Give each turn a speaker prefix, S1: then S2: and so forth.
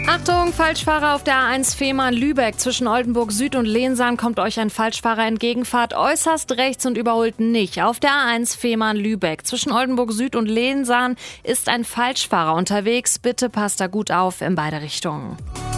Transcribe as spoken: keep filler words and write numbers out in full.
S1: Achtung, Falschfahrer auf der A eins Fehmarn-Lübeck. Zwischen Oldenburg Süd und Lehnsaan kommt euch ein Falschfahrer entgegen. Fahrt äußerst rechts und überholt nicht. Auf der A eins Fehmarn-Lübeck. Zwischen Oldenburg Süd und Lehnsaan ist ein Falschfahrer unterwegs. Bitte passt da gut auf in beide Richtungen.